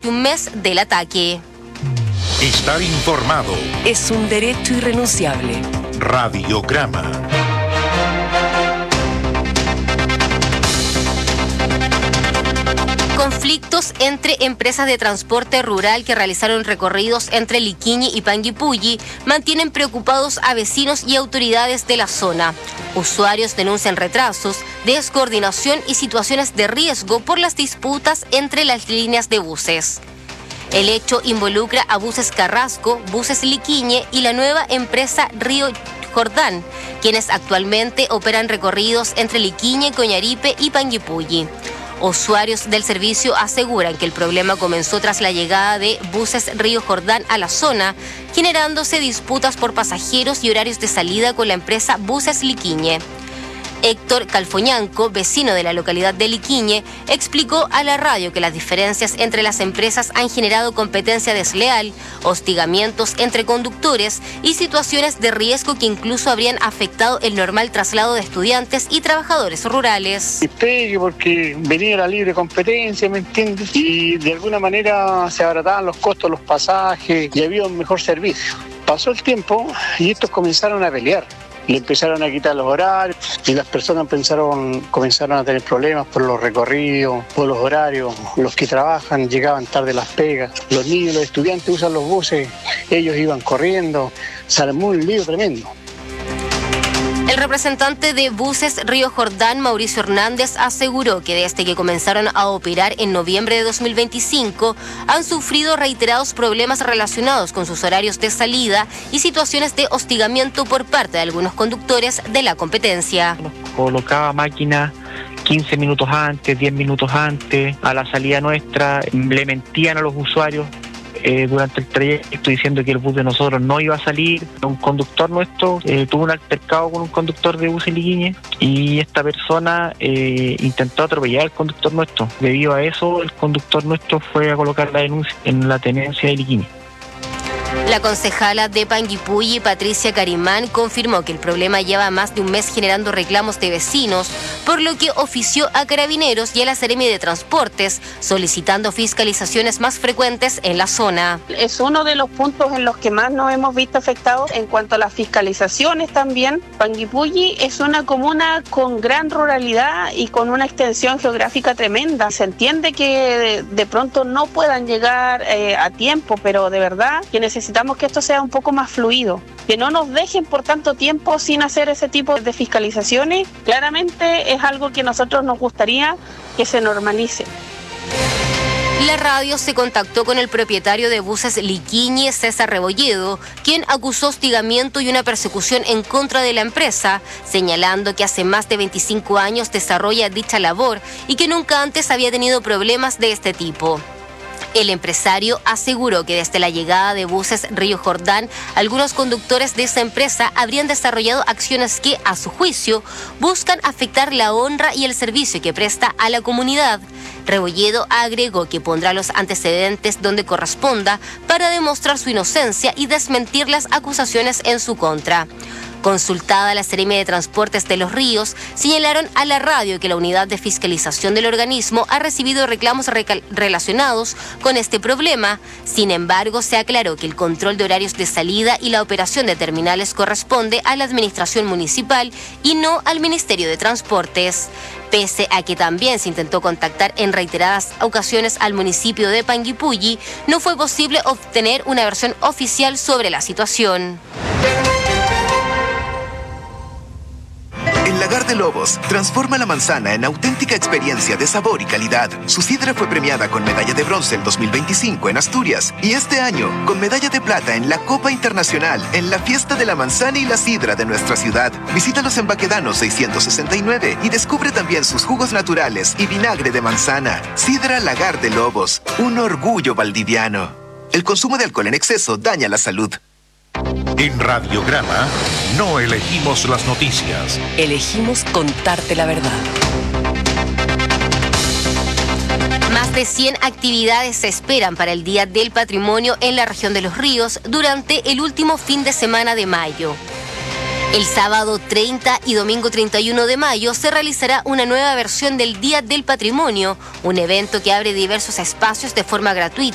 de un mes del ataque. Estar informado es un derecho irrenunciable. Radiograma. Conflictos entre empresas de transporte rural que realizaron recorridos entre Liquiñe y Panguipulli mantienen preocupados a vecinos y autoridades de la zona. Usuarios denuncian retrasos, descoordinación y situaciones de riesgo por las disputas entre las líneas de buses. El hecho involucra a Buses Carrasco, Buses Liquiñe y la nueva empresa Río Jordán, quienes actualmente operan recorridos entre Liquiñe, Coñaripe y Panguipulli. Usuarios del servicio aseguran que el problema comenzó tras la llegada de Buses Río Jordán a la zona, generándose disputas por pasajeros y horarios de salida con la empresa Buses Liquiñe. Héctor Calfoñanco, vecino de la localidad de Liquiñe, explicó a la radio que las diferencias entre las empresas han generado competencia desleal, hostigamientos entre conductores y situaciones de riesgo que incluso habrían afectado el normal traslado de estudiantes y trabajadores rurales. Porque venía la libre competencia, ¿me entiendes? Y de alguna manera se abarataban los costos, los pasajes y había un mejor servicio. Pasó el tiempo y estos comenzaron a pelear. Le empezaron a quitar los horarios y las personas comenzaron a tener problemas por los recorridos, por los horarios. Los que trabajan llegaban tarde a las pegas. Los niños, los estudiantes usan los buses, ellos iban corriendo. Se armó un lío tremendo. El representante de Buses Río Jordán, Mauricio Hernández, aseguró que desde que comenzaron a operar en noviembre de 2025 han sufrido reiterados problemas relacionados con sus horarios de salida y situaciones de hostigamiento por parte de algunos conductores de la competencia. Nos colocaba máquinas 15 minutos antes, 10 minutos antes, a la salida nuestra, le mentían a los usuarios durante el trayecto diciendo que el bus de nosotros no iba a salir. Un conductor nuestro tuvo un altercado con un conductor de bus en Liquiñe y esta persona intentó atropellar al conductor nuestro. Debido a eso, el conductor nuestro fue a colocar la denuncia en la tenencia de Liquiñe. La concejala de Panguipulli, Patricia Carimán, confirmó que el problema lleva más de un mes generando reclamos de vecinos, por lo que ofició a Carabineros y a la Seremi de Transportes, solicitando fiscalizaciones más frecuentes en la zona. Es uno de los puntos en los que más nos hemos visto afectados en cuanto a las fiscalizaciones también. Panguipulli es una comuna con gran ruralidad y con una extensión geográfica tremenda. Se entiende que de pronto no puedan llegar a tiempo, pero de verdad que necesitamos que esto sea un poco más fluido, que no nos dejen por tanto tiempo sin hacer ese tipo de fiscalizaciones. Claramente es algo que a nosotros nos gustaría que se normalice. La radio se contactó con el propietario de Buses Liquiñe, César Rebolledo, quien acusó hostigamiento y una persecución en contra de la empresa, señalando que hace más de 25 años desarrolla dicha labor y que nunca antes había tenido problemas de este tipo. El empresario aseguró que desde la llegada de Buses Río Jordán, algunos conductores de esa empresa habrían desarrollado acciones que, a su juicio, buscan afectar la honra y el servicio que presta a la comunidad. Rebolledo agregó que pondrá los antecedentes donde corresponda para demostrar su inocencia y desmentir las acusaciones en su contra. Consultada la Seremi de Transportes de Los Ríos, señalaron a la radio que la unidad de fiscalización del organismo ha recibido reclamos relacionados con este problema. Sin embargo, se aclaró que el control de horarios de salida y la operación de terminales corresponde a la administración municipal y no al Ministerio de Transportes. Pese a que también se intentó contactar en reiteradas ocasiones al municipio de Panguipulli, no fue posible obtener una versión oficial sobre la situación. El Lagar de Lobos transforma la manzana en auténtica experiencia de sabor y calidad. Su sidra fue premiada con medalla de bronce el 2025 en Asturias y este año con medalla de plata en la Copa Internacional en la Fiesta de la Manzana y la Sidra de nuestra ciudad. Visítalos en Baquedano 669 y descubre también sus jugos naturales y vinagre de manzana. Sidra Lagar de Lobos, un orgullo valdiviano. El consumo de alcohol en exceso daña la salud. En Radiograma no elegimos las noticias. Elegimos contarte la verdad. Más de 100 actividades se esperan para el Día del Patrimonio en la región de Los Ríos durante el último fin de semana de mayo. El sábado 30 y domingo 31 de mayo se realizará una nueva versión del Día del Patrimonio, un evento que abre diversos espacios de forma gratuita